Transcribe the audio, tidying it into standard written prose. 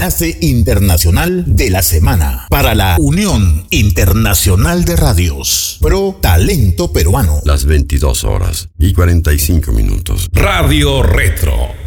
enlace internacional de la semana para la Unión Internacional de Radios. Pro Talento Peruano. Las 22:45. Radio Retro.